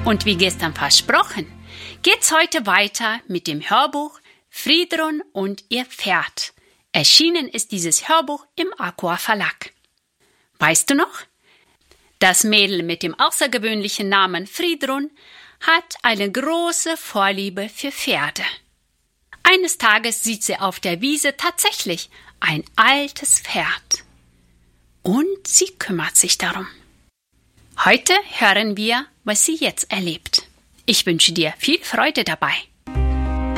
Und wie gestern versprochen, geht's heute weiter mit dem Hörbuch Fridrun und ihr Pferd. Erschienen ist dieses Hörbuch im Aqua Verlag. Weißt du noch? Das Mädel mit dem außergewöhnlichen Namen Fridrun hat eine große Vorliebe für Pferde. Eines Tages sieht sie auf der Wiese tatsächlich ein altes Pferd. Und sie kümmert sich darum. Heute hören wir, was sie jetzt erlebt. Ich wünsche dir viel Freude dabei.